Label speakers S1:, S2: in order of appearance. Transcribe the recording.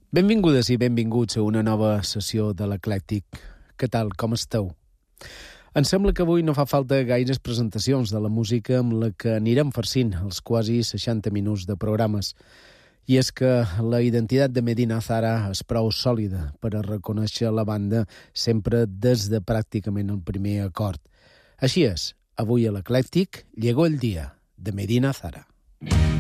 S1: Benvingudes i benvinguts a una nova sessió de l'Eclèctic. Què tal, com esteu? Em sembla que avui no fa falta gaires presentacions de la música amb la que anirem farcint els quasi 60 minuts de programes. I és que la identitat de Medina Zara és prou sòlida per a reconèixer la banda sempre des de pràcticament el primer acord. Així és, avui a l'Eclèctic llegó el dia de Medina Zara.